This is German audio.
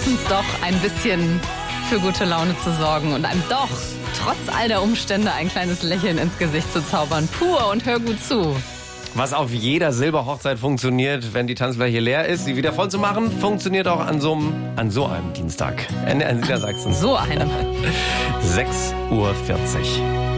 schaffen es doch, ein bisschen für gute Laune zu sorgen und einem doch trotz all der Umstände ein kleines Lächeln ins Gesicht zu zaubern. Pur und hör gut zu. Was auf jeder Silberhochzeit funktioniert, wenn die Tanzfläche leer ist, sie wieder voll zu machen, funktioniert auch an so einem Dienstag. In Niedersachsen. So einem. 6:40 Uhr.